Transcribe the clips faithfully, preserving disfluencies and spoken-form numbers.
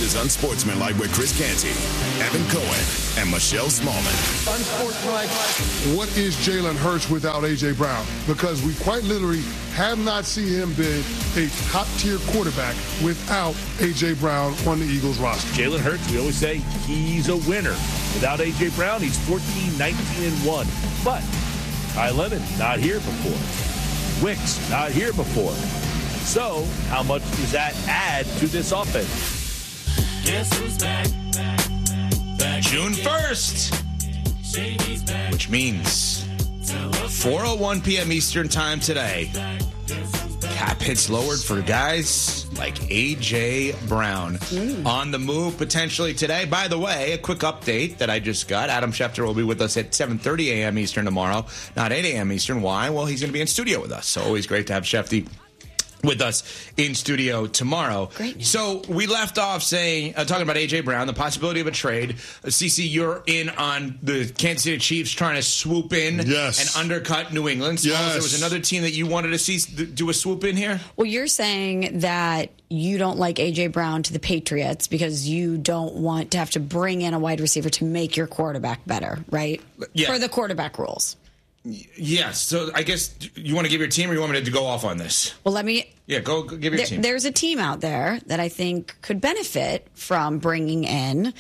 is Unsportsmanlike with Chris Canty, Evan Cohen, and Michelle Smallman. Unsportsmanlike. What is Jalen Hurts without A J. Brown? Because we quite literally have not seen him be a top-tier quarterback without A J. Brown on the Eagles roster. Jalen Hurts, we always say he's a winner. Without A J. Brown, he's fourteen, nineteen, and one. But Ty Lemon, not here before. Wicks, not here before. So, how much does that add to this offense? Guess who's back? back, back June first, which means four oh one p.m. Eastern time today. Cap hits lowered for guys like A J. Brown. Mm. On the move potentially today. By the way, a quick update that I just got. Adam Schefter will be with us at seven thirty a.m. Eastern tomorrow, not eight a.m. Eastern. Why? Well, he's going to be in studio with us. So always great to have Schefty with us in studio tomorrow. Great. So we left off saying, uh, talking about A J. Brown, the possibility of a trade. Uh, Cece, you're in on the Kansas City Chiefs trying to swoop in yes. and undercut New England. So yes. there was another team that you wanted to see do a swoop in here? Well, you're saying that you don't like A J. Brown to the Patriots because you don't want to have to bring in a wide receiver to make your quarterback better, right? Yeah. For the quarterback rules. Yes. So I guess you want to give your team or you want me to go off on this? Well, let me... Yeah, go, go give your there, team. There's a team out there that I think could benefit from bringing in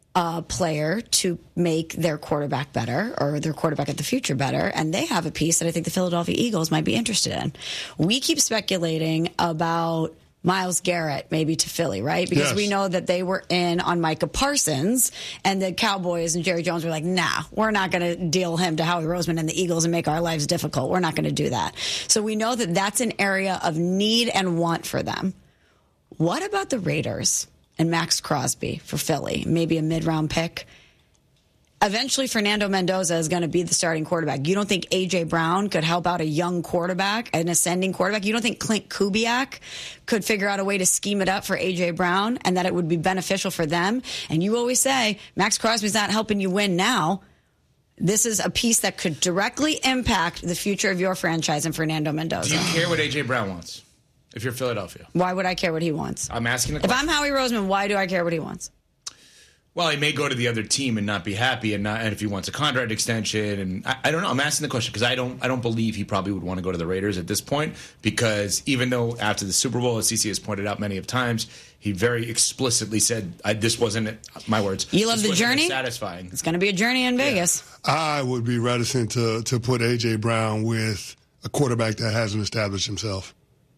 a player to make their quarterback better or their quarterback at the future better, and they have a piece that I think the Philadelphia Eagles might be interested in. We keep speculating about Myles Garrett maybe to Philly, right? Because yes. we know that they were in on Micah Parsons, and the Cowboys and Jerry Jones were like, nah, we're not going to deal him to Howie Roseman and the Eagles and make our lives difficult. We're not going to do that. So we know that that's an area of need and want for them. What about the Raiders and Max Crosby for Philly? Maybe a mid-round pick? Eventually, Fernando Mendoza is going to be the starting quarterback. You don't think A J. Brown could help out a young quarterback, an ascending quarterback? You don't think Clint Kubiak could figure out a way to scheme it up for A J. Brown and that it would be beneficial for them? And you always say, Max Crosby's not helping you win now. This is a piece that could directly impact the future of your franchise and Fernando Mendoza. Do you care what A J. Brown wants if you're Philadelphia? Why would I care what he wants? I'm asking the question. If I'm Howie Roseman, why do I care what he wants? Well, he may go to the other team and not be happy, and not, and if he wants a contract extension, and I, I don't know. I'm asking the question because I don't, I don't believe he probably would want to go to the Raiders at this point. Because even though after the Super Bowl, as C C has pointed out many of times, he very explicitly said, I, "This wasn't my words." You love the journey. Satisfying. It's going to be a journey in Vegas. Yeah. I would be reticent to to put A J. Brown with a quarterback that hasn't established himself.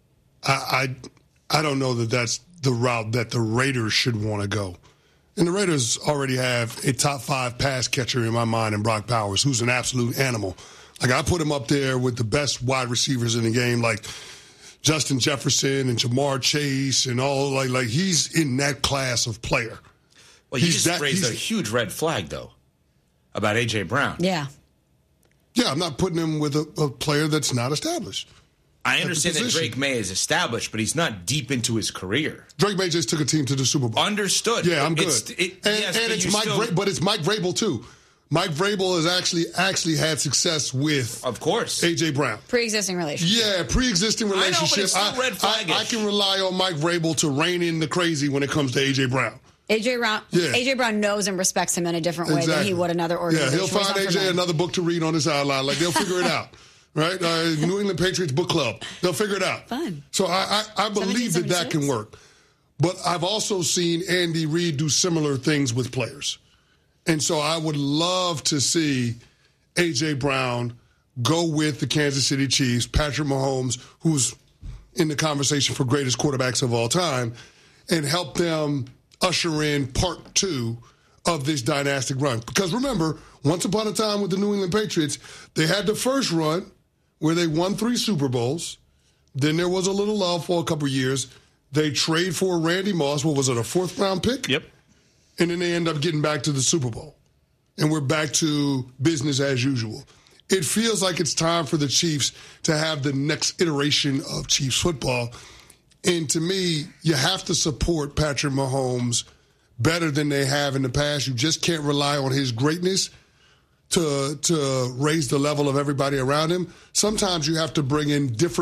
I I, I don't know that that's the route that the Raiders should want to go. And the Raiders already have a top five pass catcher in my mind in Brock Bowers, who's an absolute animal. Like, I put him up there with the best wide receivers in the game, like Justin Jefferson and Jamar Chase and all. Like, like he's in that class of player. Well, you he's just that, raised a huge red flag, though, about A J. Brown. Yeah. Yeah, I'm not putting him with a, a player that's not established. I understand that Drake May is established, but he's not deep into his career. Drake May just took a team to the Super Bowl. Understood. Yeah, I'm good. It's, it, and yes, and but it's Mike, still... Vra- but it's Mike Vrabel too. Mike Vrabel has actually actually had success with, of course, A J. Brown. Pre-existing relationship. Yeah, pre-existing relationship. I know, but it's still red I, I, I can rely on Mike Vrabel to rein in the crazy when it comes to A J. Brown. A J. Brown, yeah. A J. Brown knows and respects him in a different way exactly. than he would another organization. Yeah, he'll find A J another book to read on his sideline. Like, they'll figure it out. Right? Uh, New England Patriots Book Club. They'll figure it out. Fun. So I, I, I believe that that can work. But I've also seen Andy Reid do similar things with players. And so I would love to see A J. Brown go with the Kansas City Chiefs, Patrick Mahomes, who's in the conversation for greatest quarterbacks of all time, and help them usher in part two of this dynastic run. Because remember, once upon a time with the New England Patriots, they had the first run where they won three Super Bowls. Then there was a little lull for a couple of years. They trade for Randy Moss. What was it, a fourth round pick? Yep. And then they end up getting back to the Super Bowl. And we're back to business as usual. It feels like it's time for the Chiefs to have the next iteration of Chiefs football. And to me, you have to support Patrick Mahomes better than they have in the past. You just can't rely on his greatness to to raise the level of everybody around him. Sometimes you have to bring in different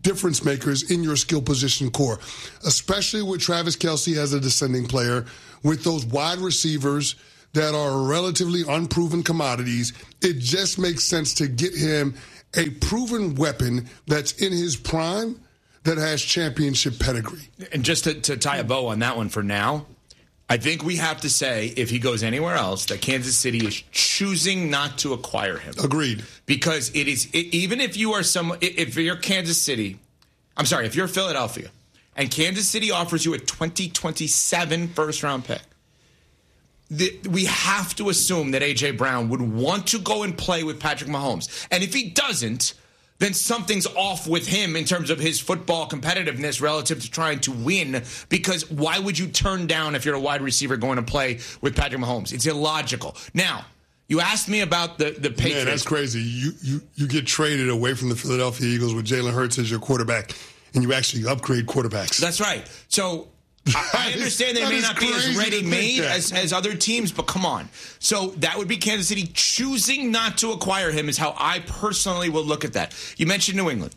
difference makers in your skill position core, especially with Travis Kelce as a descending player, with those wide receivers that are relatively unproven commodities. It just makes sense to get him a proven weapon that's in his prime that has championship pedigree. And just to, to tie a bow on that one for now, I think we have to say, if he goes anywhere else, that Kansas City is choosing not to acquire him. Agreed. Because it is, it, even if you are some, if you're Kansas City, I'm sorry, if you're Philadelphia, and Kansas City offers you a twenty twenty-seven first-round pick, the, we have to assume that A J. Brown would want to go and play with Patrick Mahomes. And if he doesn't, then something's off with him in terms of his football competitiveness relative to trying to win. Because why would you turn down, if you're a wide receiver, going to play with Patrick Mahomes? It's illogical. Now, you asked me about the, the Patriots. Man, that's crazy. You, you, you get traded away from the Philadelphia Eagles with Jalen Hurts as your quarterback, and you actually upgrade quarterbacks. That's right. So I, I understand they may not be as ready-made as, as other teams, but come on. So that would be Kansas City choosing not to acquire him is how I personally will look at that. You mentioned New England.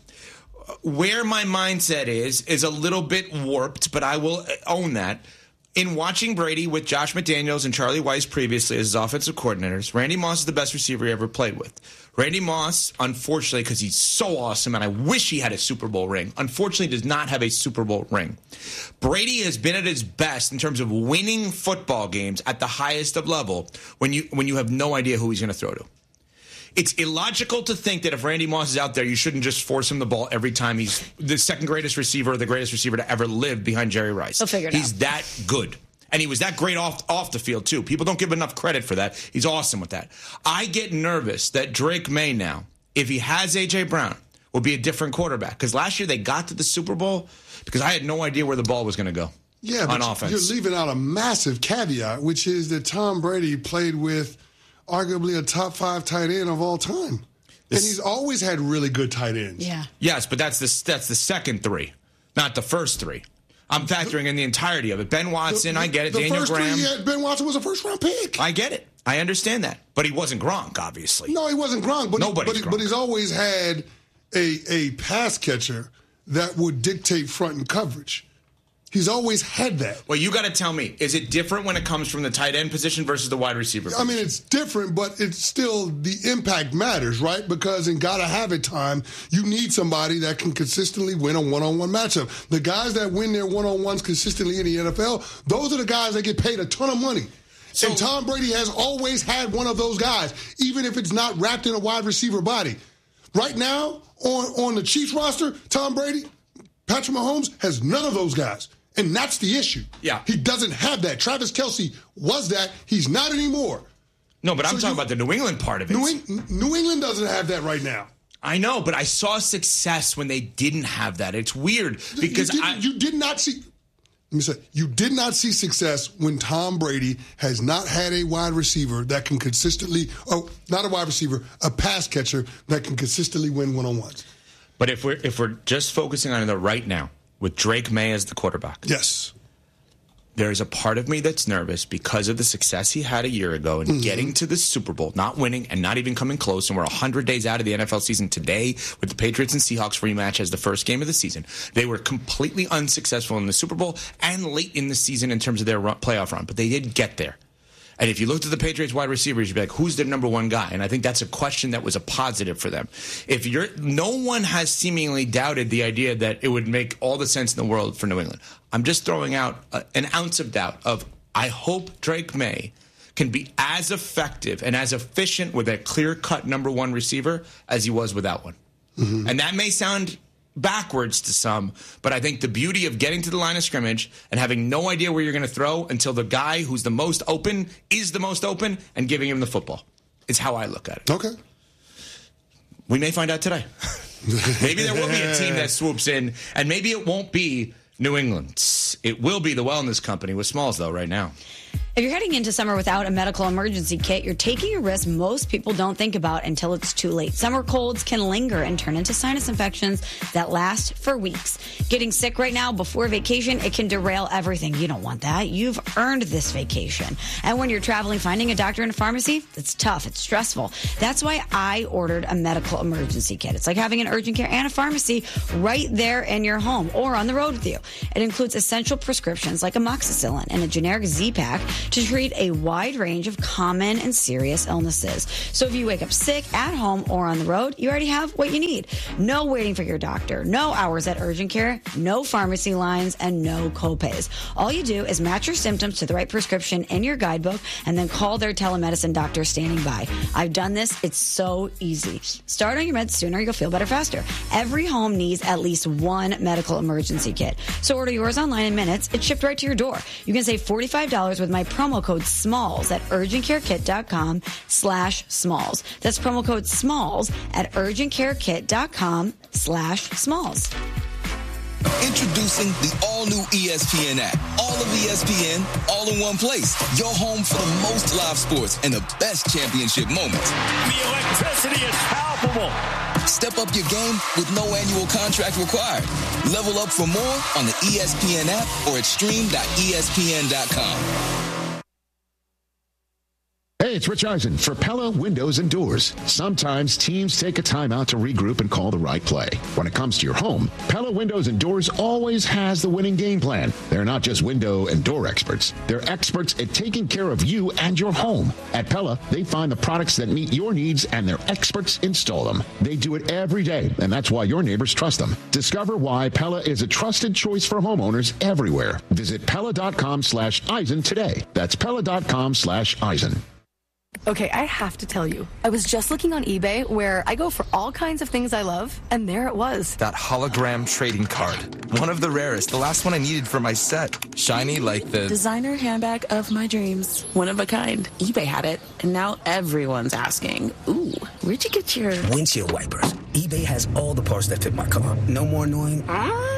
Where my mindset is, is a little bit warped, but I will own that. In watching Brady with Josh McDaniels and Charlie Weiss previously as his offensive coordinators, Randy Moss is the best receiver he ever played with. Randy Moss, unfortunately, because he's so awesome, and I wish he had a Super Bowl ring, unfortunately does not have a Super Bowl ring. Brady has been at his best in terms of winning football games at the highest of level when you when you have no idea who he's going to throw to. It's illogical to think that if Randy Moss is out there, you shouldn't just force him the ball every time he's the second greatest receiver or the greatest receiver to ever live behind Jerry Rice. He'll figure it he's out. that good. And he was that great off off the field, too. People don't give him enough credit for that. He's awesome with that. I get nervous that Drake May now, if he has A J. Brown, will be a different quarterback. Because last year they got to the Super Bowl because I had no idea where the ball was going to go yeah, on but offense. You're leaving out a massive caveat, which is that Tom Brady played with arguably a top five tight end of all time. This, and he's always had really good tight ends. Yeah. Yes, but that's the, that's the second three, not the first three. I'm factoring in the entirety of it. Ben Watson, the, I get it. The Daniel first Graham. Three, Ben Watson was a first-round pick. I get it. I understand that. But he wasn't Gronk, obviously. No, he wasn't Gronk. But, Nobody's he, but, Gronk. but he's always had a, a pass catcher that would dictate front and coverage. He's always had that. Well, you got to tell me, is it different when it comes from the tight end position versus the wide receiver position? I mean, it's different, but it's still the impact matters, right? Because in gotta have it time, you need somebody that can consistently win a one-on-one matchup. The guys that win their one-on-ones consistently in the N F L, those are the guys that get paid a ton of money. So, and Tom Brady has always had one of those guys, even if it's not wrapped in a wide receiver body. Right now, on, on the Chiefs roster, Tom Brady, Patrick Mahomes has none of those guys. And that's the issue. Yeah. He doesn't have that. Travis Kelce was that. He's not anymore. No, but I'm So talking you- about the New England part of it. New, Eng- New England doesn't have that right now. I know, but I saw success when they didn't have that. It's weird because you, did, I, you did not see. Let me say, you did not see success when Tom Brady has not had a wide receiver that can consistently, oh, not a wide receiver, a pass catcher that can consistently win one-on-ones. But if we're if we're just focusing on it right now with Drake May as the quarterback, Yes. there's a part of me that's nervous because of the success he had a year ago and Mm-hmm. getting to the Super Bowl, not winning and not even coming close. And we're one hundred days out of the N F L season today with the Patriots and Seahawks rematch as the first game of the season. They were completely unsuccessful in the Super Bowl and late in the season in terms of their run, playoff run, but they did get there. And if you looked at the Patriots wide receivers, you'd be like, who's their number one guy? And I think that's a question that was a positive for them. If you're, no one has seemingly doubted the idea that it would make all the sense in the world for New England. I'm just throwing out a, an ounce of doubt of, I hope Drake May can be as effective and as efficient with a clear-cut number one receiver as he was without one. Mm-hmm. And that may sound backwards to some, but I think the beauty of getting to the line of scrimmage and having no idea where you're going to throw until the guy who's the most open is the most open and giving him the football is how I look at it. Okay. We may find out today. Maybe there will be a team that swoops in, and maybe it won't be New England. It will be the Wellness Company with Smalls, though, right now. If you're heading into summer without a medical emergency kit, you're taking a risk most people don't think about until it's too late. Summer colds can linger and turn into sinus infections that last for weeks. Getting sick right now before vacation, it can derail everything. You don't want that. You've earned this vacation. And when you're traveling, finding a doctor in a pharmacy, it's tough. It's stressful. That's why I ordered a medical emergency kit. It's like having an urgent care and a pharmacy right there in your home or on the road with you. It includes essential prescriptions like amoxicillin and a generic Z-Pack to treat a wide range of common and serious illnesses. So if you wake up sick at home or on the road, you already have what you need. No waiting for your doctor, no hours at urgent care, no pharmacy lines, and no copays. All you do is match your symptoms to the right prescription in your guidebook and then call their telemedicine doctor standing by. I've done this. It's so easy. Start on your meds sooner. You'll feel better faster. Every home needs at least one medical emergency kit. So order yours online in minutes. It's shipped right to your door. You can save forty-five dollars with my promo code SMALLS at urgentcarekit.com slash SMALLS. That's promo code SMALLS at urgentcarekit.com slash SMALLS. Introducing the all-new E S P N app. All of E S P N, all in one place. Your home for the most live sports and the best championship moments. The electricity is palpable. Step up your game with no annual contract required. Level up for more on the E S P N app or at stream dot E S P N dot com. Hey, it's Rich Eisen for Pella Windows and Doors. Sometimes teams take a time out to regroup and call the right play. When it comes to your home, Pella Windows and Doors always has the winning game plan. They're not just window and door experts. They're experts at taking care of you and your home. At Pella, they find the products that meet your needs and their experts install them. They do it every day, and that's why your neighbors trust them. Discover why Pella is a trusted choice for homeowners everywhere. Visit Pella.com slash Eisen today. That's Pella.com slash Eisen. Okay, I have to tell you, I was just looking on eBay where I go for all kinds of things I love, and there it was. That hologram trading card. One of the rarest. The last one I needed for my set. Shiny like the... designer handbag of my dreams. One of a kind. eBay had it, and now everyone's asking, ooh, where'd you get your... windshield wipers. eBay has all the parts that fit my car. No more annoying...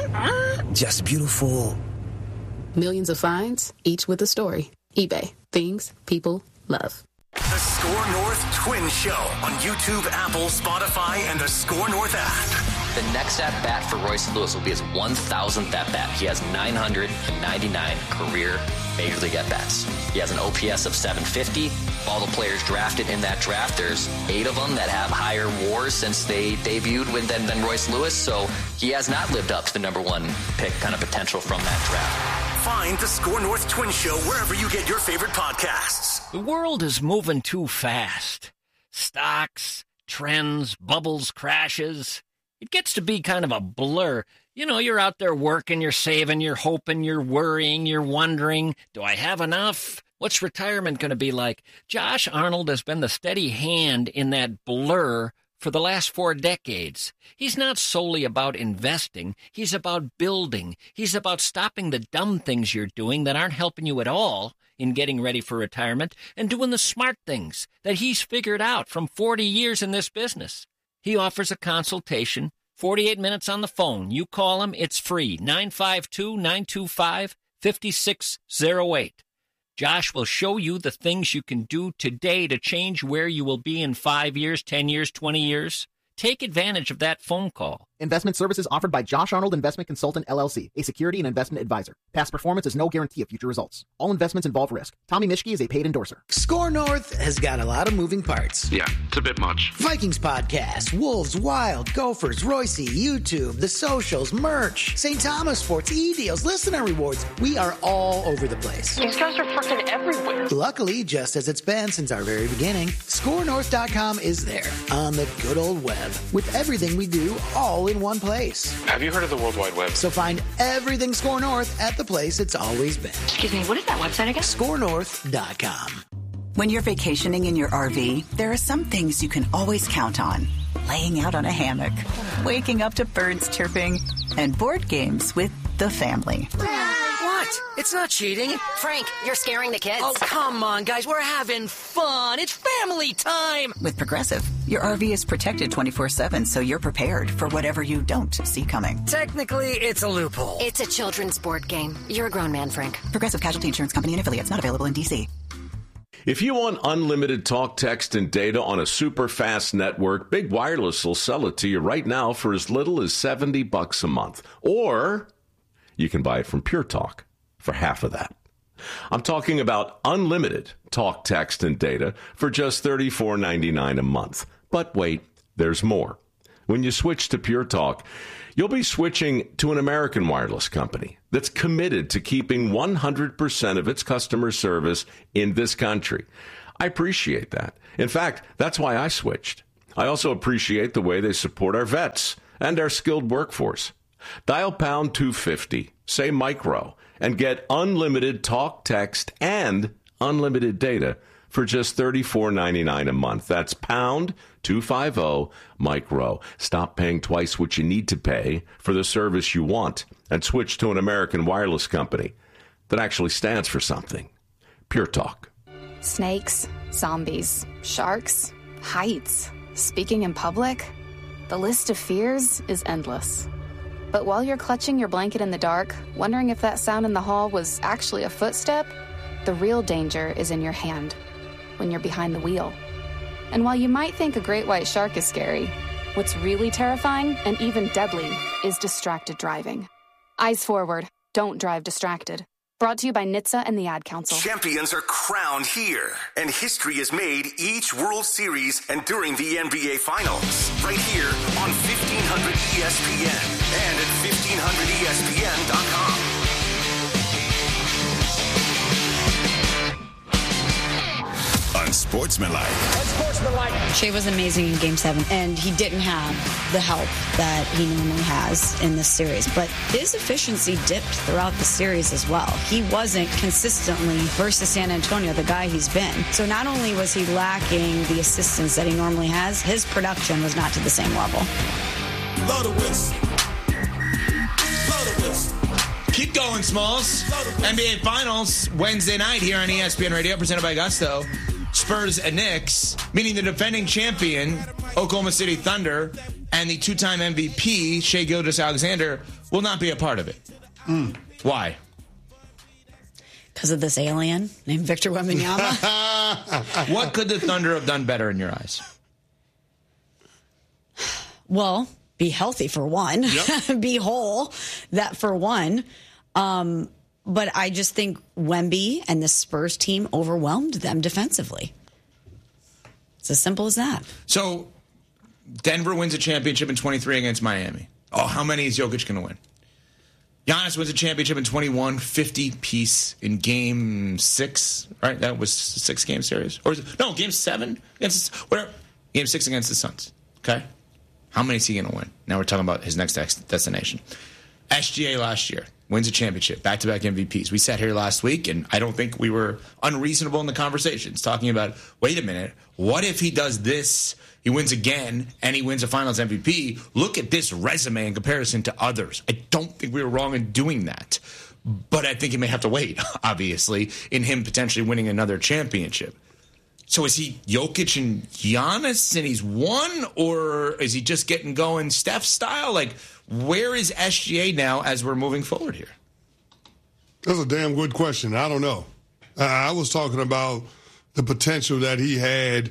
just beautiful. Millions of finds, each with a story. eBay. Things people love. The Score North Twin Show on YouTube, Apple, Spotify, and the Score North app. The next at-bat for Royce Lewis will be his one thousandth at-bat. He has nine hundred ninety-nine career Major League at-bats. He has an O P S of seven fifty. All the players drafted in that draft, there's eight of them that have higher WARs since they debuted with than, than Royce Lewis, so he has not lived up to the number one pick kind of potential from that draft. Find the Score North Twin Show wherever you get your favorite podcasts. The world is moving too fast. Stocks, trends, bubbles, crashes. It gets to be kind of a blur. You know, you're out there working, you're saving, you're hoping, you're worrying, you're wondering, do I have enough? What's retirement going to be like? Josh Arnold has been the steady hand in that blur for the last four decades. He's not solely about investing. He's about building. He's about stopping the dumb things you're doing that aren't helping you at all in getting ready for retirement and doing the smart things that he's figured out from forty years in this business. He offers a consultation, forty-eight minutes on the phone. You call him, it's free, nine five two, nine two five, five six zero eight. Josh will show you the things you can do today to change where you will be in five years, ten years, twenty years. Take advantage of that phone call. Investment services offered by Josh Arnold Investment Consultant, L L C, a security and investment advisor. Past performance is no guarantee of future results. All investments involve risk. Tommy Mischke is a paid endorser. Score North has got a lot of moving parts. Yeah, it's a bit much. Vikings podcast, Wolves, Wild, Gophers, Royce, YouTube, the socials, merch, Saint Thomas Sports, e-deals, listener rewards. We are all over the place. These guys are freaking everywhere. Luckily, just as it's been since our very beginning, score north dot com is there on the good old web with everything we do all in one place. Have you heard of the World Wide Web? So find everything Score North at the place it's always been. Excuse me, what is that website again? score north dot com. When you're vacationing in your R V, there are some things you can always count on. Laying out on a hammock, waking up to birds chirping, and board games with the family. What? It's not cheating. Frank, you're scaring the kids. Oh, come on, guys. We're having fun. It's family time. With Progressive, Your R V is protected twenty-four seven, so you're prepared for whatever you don't see coming. Technically, it's a loophole. It's a children's board game. You're a grown man, Frank. Progressive Casualty Insurance Company and affiliates, not available in D C. If you want unlimited talk, text, and data on a super fast network, Big Wireless will sell it to you right now for as little as seventy bucks a month. Or you can buy it from Pure Talk for half of that. I'm talking about unlimited talk, text, and data for just thirty-four ninety-nine a month. But wait, there's more. When you switch to Pure Talk, you'll be switching to an American wireless company that's committed to keeping one hundred percent of its customer service in this country. I appreciate that. In fact, that's why I switched. I also appreciate the way they support our vets and our skilled workforce. Dial pound two fifty, say micro, and get unlimited talk, text, and unlimited data for just thirty-four ninety-nine a month. That's pound two fifty micro. Stop paying twice what you need to pay for the service you want and switch to an American wireless company that actually stands for something. Pure Talk. Snakes, zombies, sharks, heights, speaking in public. The list of fears is endless. But while you're clutching your blanket in the dark, wondering if that sound in the hall was actually a footstep, the real danger is in your hand, when you're behind the wheel. And while you might think a great white shark is scary, what's really terrifying and even deadly is distracted driving. Eyes forward, don't drive distracted. Brought to you by N H T S A and the Ad Council. Champions are crowned here, and history is made each World Series and during the N B A Finals. Right here on fifteen hundred E S P N and at fifteen hundred E S P N dot com. Unsportsmanlike. Unsportsmanlike. Shea was amazing in Game seven, and he didn't have the help that he normally has in this series. But his efficiency dipped throughout the series as well. He wasn't consistently, versus San Antonio, the guy he's been. So not only was he lacking the assistance that he normally has, his production was not to the same level. Blow the whistle. Blow the whistle. Keep going, Smalls. N B A Finals Wednesday night here on E S P N Radio, presented by Gusto. Spurs and Knicks, meaning the defending champion, Oklahoma City Thunder, and the two-time M V P, Shai Gilgeous-Alexander, will not be a part of it. Mm. Why? Because of this alien named Victor Wembanyama. What could the Thunder have done better in your eyes? Well, be healthy for one. Yep. Be whole, that for one. Um, but I just think Wemby and the Spurs team overwhelmed them defensively. It's as simple as that. So Denver wins a championship in twenty-three against Miami. Oh, how many is Jokic going to win? Giannis wins a championship in twenty-one, fifty piece in game six, right? That was a six-game series. Or is it, no, game seven against, whatever. Game six against the Suns, okay? How many is he going to win? Now we're talking about his next destination. S G A last year wins a championship, back-to-back M V Ps. We sat here last week, and I don't think we were unreasonable in the conversations, talking about, wait a minute, what if he does this, he wins again, and he wins a Finals M V P? Look at this resume in comparison to others. I don't think we were wrong in doing that. But I think he may have to wait, obviously, in him potentially winning another championship. So is he Jokic and Giannis and he's won, or is he just getting going Steph style? Like, where is S G A now as we're moving forward here? That's a damn good question. I don't know. Uh, I was talking about the potential that he had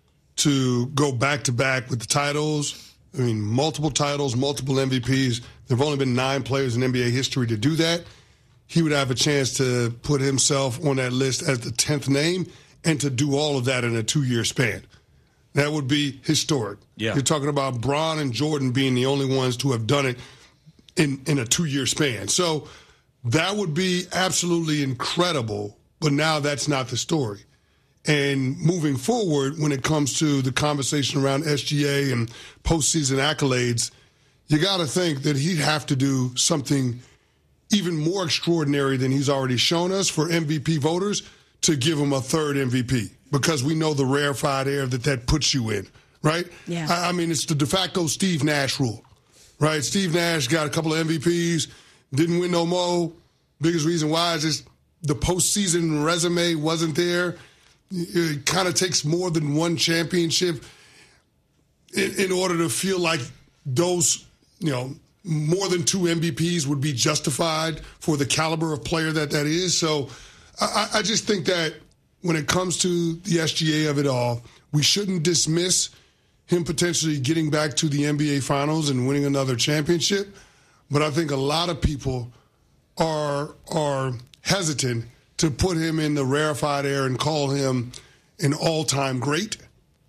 to go back-to-back with the titles. I mean, multiple titles, multiple M V Ps. There have only been nine players in N B A history to do that. He would have a chance to put himself on that list as the tenth name and to do all of that in a two-year span. That would be historic. Yeah. You're talking about Bron and Jordan being the only ones to have done it in, in a two-year span. So that would be absolutely incredible, but now that's not the story. And moving forward, when it comes to the conversation around S G A and postseason accolades, you got to think that he'd have to do something even more extraordinary than he's already shown us for M V P voters to give him a third M V P, because we know the rarefied air that that puts you in, right? Yeah. I, I mean, it's the de facto Steve Nash rule, right? Steve Nash got a couple of M V Ps, didn't win no more. Biggest reason why is just the postseason resume wasn't there. It kind of takes more than one championship. in, in order to feel like those, you know, more than two M V Ps would be justified for the caliber of player that that is. So I, I just think that when it comes to the S G A of it all, we shouldn't dismiss him potentially getting back to the N B A Finals and winning another championship. But I think a lot of people are are hesitant to put him in the rarefied air and call him an all-time great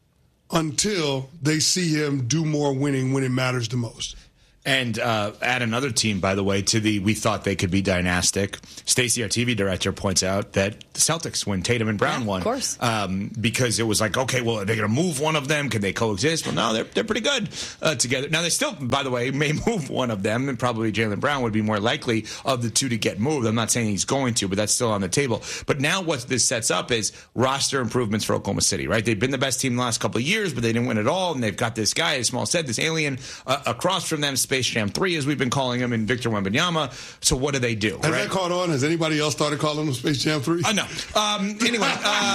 until they see him do more winning when it matters the most. And uh, add another team, by the way, to the we thought they could be dynastic. Stacey, our T V director, points out that the Celtics, when Tatum and Brown yeah, won, of course. Um, because it was like, okay, well, are they going to move one of them? Can they coexist? Well, no, they're they're pretty good uh, together. Now, they still, by the way, may move one of them, and probably Jaylen Brown would be more likely of the two to get moved. I'm not saying he's going to, but that's still on the table. But now what this sets up is roster improvements for Oklahoma City, right? They've been the best team the last couple of years, but they didn't win at all, and they've got this guy, as Small said, this alien uh, across from them, Space Jam three, as we've been calling him, and Victor Wembanyama. So what do they do? Has right? that caught on? Has anybody else started calling him Space Jam three? Uh, no. Um, anyway,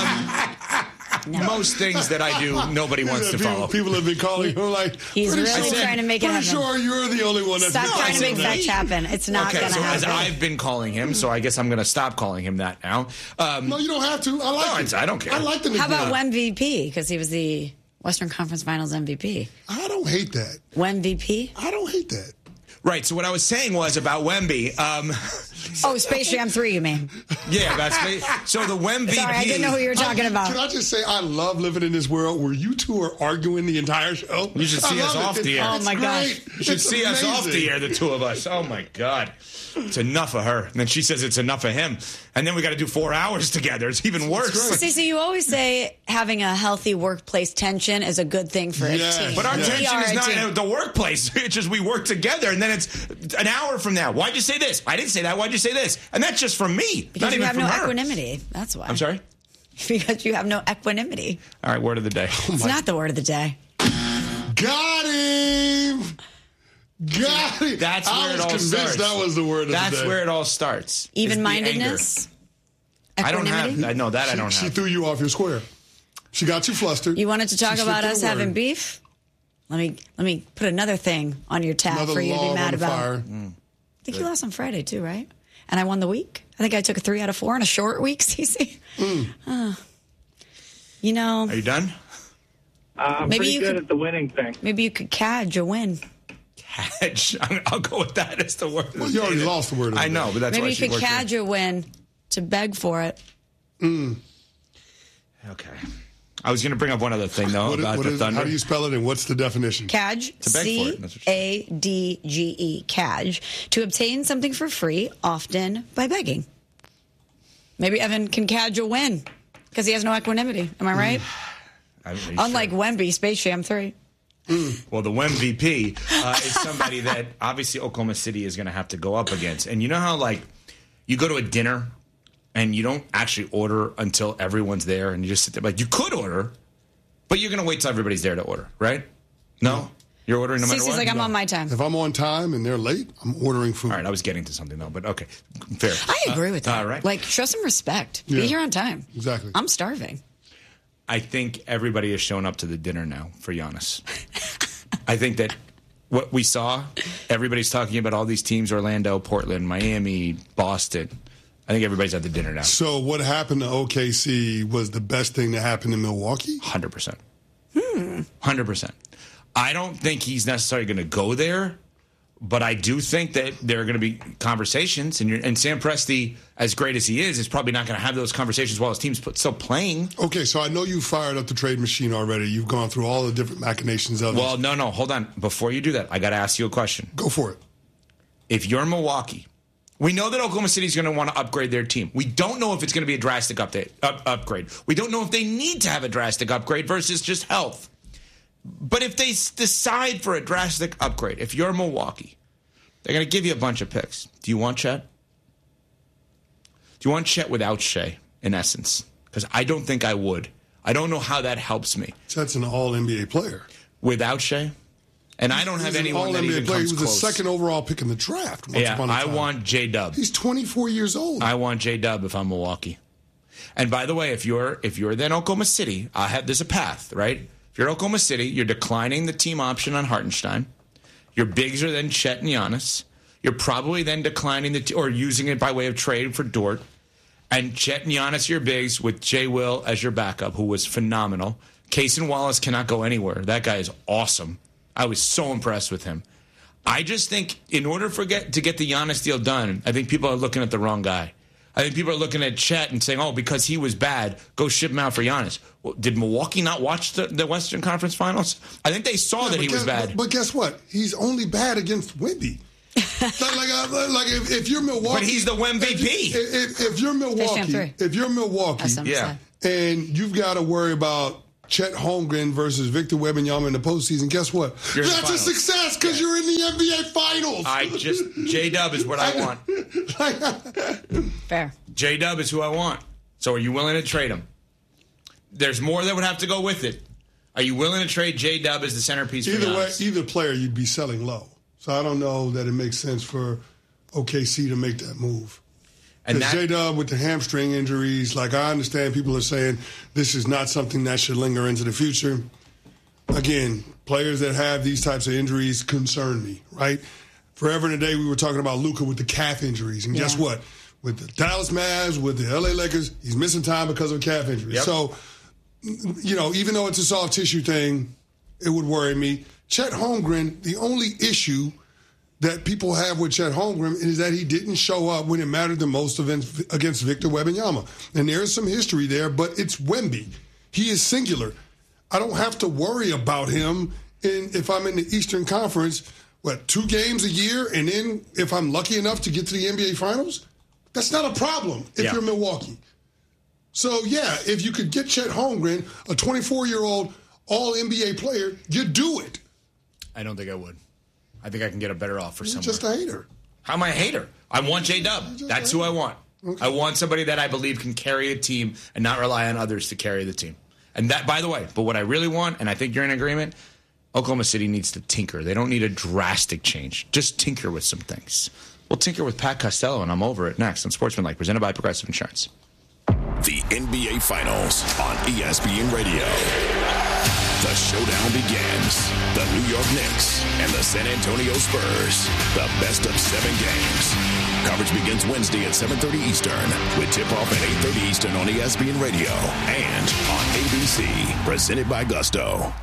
um, no. most things that I do, nobody wants to people, follow. People have been calling him like, he's really sure, trying to make it happen. Pretty sure you're the only one that's Stop no, trying to make fetch happen. It's not okay, going to so happen. As I've been calling him, so I guess I'm going to stop calling him that now. Um, no, you don't have to. I like no, it. I don't care. I like the How nickname. about M V P? Because he was the Western Conference Finals M V P. I don't hate that. M V P? I don't hate that. Right, so what I was saying was about Wemby. Um, oh, Space Jam three, you mean? Yeah, that's so the Wemby. Sorry, I didn't know who you were talking I, about. Can I just say I love living in this world where you two are arguing the entire show? You should see I us off it. the air. Oh, my gosh. You should It's see amazing. us off the air, the two of us. Oh, my God. It's enough of her. And then she says it's enough of him. And then we got to do four hours together. It's even worse. See, so you always say having a healthy workplace tension is a good thing for Yes, a team. But our Yeah. tension is We are a not team. at the workplace. It's just we work together, and then it's an hour from now. Why'd you say this? I didn't say that. Why'd you say this? And that's just from me, Because not you even have from no her. equanimity. That's why. I'm sorry? Because you have no equanimity. All right, word of the day. It's not the word of the day. Got him. Got him. That's I where it was all convinced starts. that was the word of That's the day. where it all starts. Even-mindedness? I don't have. Equanimity? I know that I She, don't she have. threw you off your square. She got you flustered. You wanted to talk She about slipped us your having word. beef? Let me let me put another thing on your tab Another for you to be log mad on the about. fire. Mm. I think you lost on Friday too, right? And I won the week. I think I took a three out of four in a short week, Cece. Mm. Uh, you know, Are you done? Uh, I'm Maybe pretty you good could- at the winning thing. maybe you could cadge a win. Catch. I'll go with that as the word. of Well, the you day. already lost the word of the I day. know, but that's maybe why you she could worked cadge a win to beg for it. Mm. Okay. I was going to bring up one other thing though What is- about what the is- Thunder. how do you spell it and what's the definition? Cadge, To beg for C it, that's what she A D G E, cadge, to obtain something for free, often by begging. Maybe Evan can cadge a win because he has no equanimity. Am I right? I mean, Unlike Wemby, Space Jam three. Well, the W M V P uh, is somebody that obviously Oklahoma City is going to have to go up against. And you know how, like, you go to a dinner and you don't actually order until everyone's there and you just sit there. Like, you could order, but you're going to wait till everybody's there to order, right? No? You're ordering no matter Cece's what? like, I'm No. on my time. If I'm on time and they're late, I'm ordering food. All right, I was getting to something, though, but okay. Fair. I agree with that. All right. Like, show some respect. Yeah. Be here on time. Exactly. I'm starving. I think everybody has shown up to the dinner now for Giannis. I think that what we saw, everybody's talking about all these teams, Orlando, Portland, Miami, Boston. I think everybody's at the dinner now. So what happened to O K C was the best thing that happened in Milwaukee? one hundred percent. Hmm. one hundred percent. I don't think he's necessarily going to go there, but I do think that there are going to be conversations. And, you're, and Sam Presti, as great as he is, is probably not going to have those conversations while his team's put, still playing. Okay, so I know you fired up the trade machine already. You've gone through all the different machinations of Well, it. no, no, hold on. Before you do that, I got to ask you a question. Go for it. If you're Milwaukee, we know that Oklahoma City is going to want to upgrade their team. We don't know if it's going to be a drastic update, up, upgrade. We don't know if they need to have a drastic upgrade versus just health. But if they s- decide for a drastic upgrade, if you're Milwaukee, they're going to give you a bunch of picks. Do you want Chet? Do you want Chet without Shea, in essence? Because I don't think I would. I don't know how that helps me. Chet's an all-N B A player. Without Shea? And I don't have He's an anyone that all-N B A even player. comes He was close. the second overall pick in the draft. Once Yeah, upon a I time. want J-Dub. He's twenty-four years old. I want J-Dub if I'm Milwaukee. And by the way, if you're if you're then Oklahoma City, I have there's a path, right? If you're Oklahoma City, you're declining the team option on Hartenstein. Your bigs are then Chet and Giannis. You're probably then declining the t- or using it by way of trade for Dort. And Chet and Giannis are your bigs with Jay Will as your backup, who was phenomenal. Cason Wallace cannot go anywhere. That guy is awesome. I was so impressed with him. I just think in order for get, to get the Giannis deal done, I think people are looking at the wrong guy. I think people are looking at Chet and saying, oh, because he was bad, go ship him out for Giannis. Well, did Milwaukee not watch the, the Western Conference Finals? I think they saw yeah, that he guess, was bad. But, but guess what? He's only bad against Wemby. like, like, uh, like if, if you're Milwaukee, but he's the M V P. If, if, if you're Milwaukee, if you're Milwaukee, yeah. and you've got to worry about Chet Holmgren versus Victor Wembanyama in the postseason, guess what? You're That's a success because yeah. you're in the N B A Finals. I just J-Dub is what I want. Fair. J-Dub is who I want. So are you willing to trade him? There's more that would have to go with it. Are you willing to trade J-Dub as the centerpiece for Either way, Giannis? either player you'd be selling low. So I don't know that it makes sense for O K C to make that move. And J-Dub with the hamstring injuries, like I understand people are saying this is not something that should linger into the future. Again, players that have these types of injuries concern me, right? Forever and a day we were talking about Luka with the calf injuries. And yeah. guess what? With the Dallas Mavs, with the L A Lakers, he's missing time because of a calf injury. Yep. So, you know, even though it's a soft tissue thing, it would worry me. Chet Holmgren, the only issue that people have with Chet Holmgren is that he didn't show up when it mattered the most against Victor Wembanyama. And there is some history there, but it's Wemby. He is singular. I don't have to worry about him in, if I'm in the Eastern Conference, what, two games a year, and then if I'm lucky enough to get to the N B A Finals? That's not a problem if yeah. you're Milwaukee. So, yeah, if you could get Chet Holmgren, a twenty-four-year-old all-N B A player, you do it. I don't think I would. I think I can get a better offer You're somewhere. just a hater. How am I a hater? I want J-Dub. That's who I want. Okay. I want somebody that I believe can carry a team and not rely on others to carry the team. And that, by the way, but what I really want, and I think you're in agreement, Oklahoma City needs to tinker. They don't need a drastic change. Just tinker with some things. We'll tinker with Pat Costello, and I'm over it next on Sportsmanlike, presented by Progressive Insurance. The N B A Finals on E S P N Radio. The showdown begins. The New York Knicks and the San Antonio Spurs. The best of seven games. Coverage begins Wednesday at seven thirty Eastern with tip-off at eight thirty Eastern on E S P N Radio and on A B C. Presented by Gusto.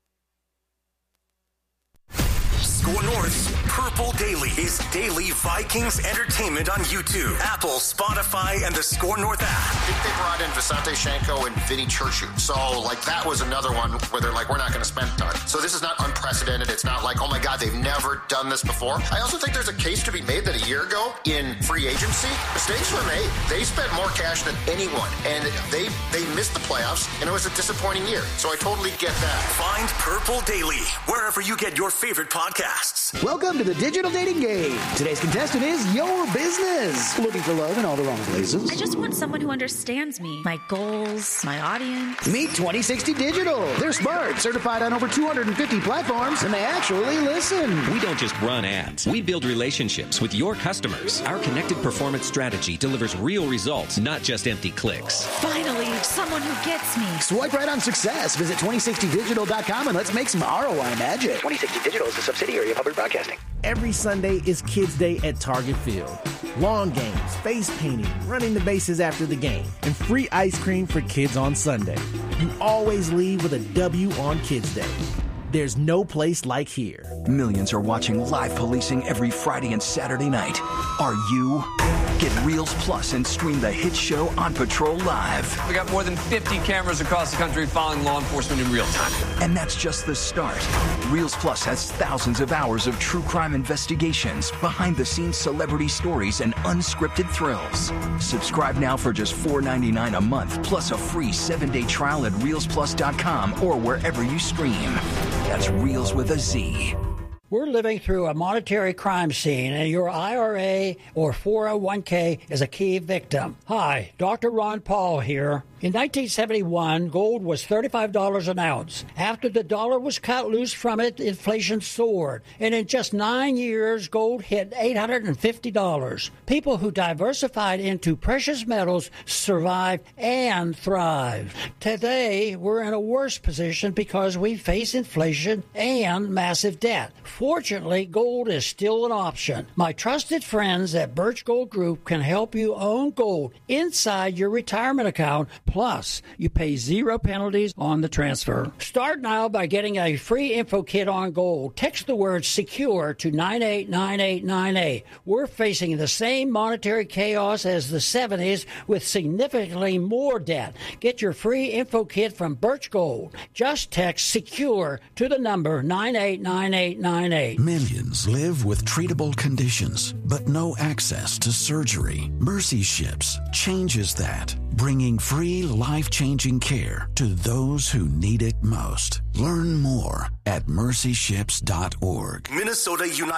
Score North's Purple Daily is daily Vikings entertainment on YouTube, Apple, Spotify, and the Score North app. I think they brought in Visante Shanko and Vinny Churchill. So, like, that was another one where they're like, we're not going to spend time. So this is not unprecedented. It's not like, oh, my God, they've never done this before. I also think there's a case to be made that a year ago in free agency, mistakes were made. They spent more cash than anyone, and they, they missed the playoffs, and it was a disappointing year. So I totally get that. Find Purple Daily wherever you get your favorite podcasts. Welcome to the Digital Dating Game. Today's contestant is Your Business. Looking for love in all the wrong places. I just want someone who understands me, my goals, my audience. Meet twenty sixty Digital. They're smart, certified on over two hundred fifty platforms, and they actually listen. We don't just run ads. We build relationships with your customers. Our connected performance strategy delivers real results, not just empty clicks. Finally, someone who gets me. Swipe right on success. Visit twenty sixty digital dot com and let's make some R O I magic. twenty sixty Digital is a subsidiary of Public Broadcasting. Every Sunday is Kids Day at Target Field. Lawn games, face painting, running the bases after the game, and free ice cream for kids on Sunday. You always leave with a W on Kids Day. There's no place like here. Millions are watching live policing every Friday and Saturday night. Are you? Get Reels Plus and stream the hit show On Patrol Live. We got more than fifty cameras across the country following law enforcement in real time. And that's just the start. Reels Plus has thousands of hours of true crime investigations, behind-the-scenes celebrity stories, and unscripted thrills. Subscribe now for just four ninety-nine a month, plus a free seven-day trial at reels plus dot com or wherever you stream. That's Reels with a Z. We're living through a monetary crime scene, and your I R A or four oh one k is a key victim. Hi, Doctor Ron Paul here. In nineteen seventy-one, gold was thirty-five dollars an ounce. After the dollar was cut loose from it, inflation soared. And in just nine years, gold hit eight hundred fifty dollars. People who diversified into precious metals survived and thrived. Today, we're in a worse position because we face inflation and massive debt. Fortunately, gold is still an option. My trusted friends at Birch Gold Group can help you own gold inside your retirement account. Plus, you pay zero penalties on the transfer. Start now by getting a free info kit on gold. Text the word SECURE to nine eight nine eight nine eight. We're facing the same monetary chaos as the seventies with significantly more debt. Get your free info kit from Birch Gold. Just text SECURE to the number nine eight nine eight nine eight. Millions live with treatable conditions, but no access to surgery. Mercy Ships changes that, bringing free life-changing care to those who need it most. Learn more at mercy ships dot org. Minnesota United.